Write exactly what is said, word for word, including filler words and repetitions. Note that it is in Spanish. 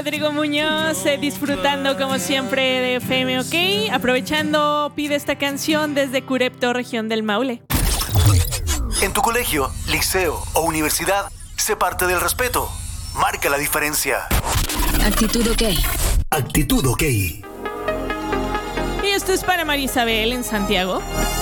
Rodrigo Muñoz, eh, disfrutando como siempre de F M OK. Aprovechando, pide esta canción desde Curepto, región del Maule. En tu colegio, liceo o universidad, sé parte del respeto. Marca la diferencia. Actitud OK. Actitud OK. Y esto es para María Isabel en Santiago.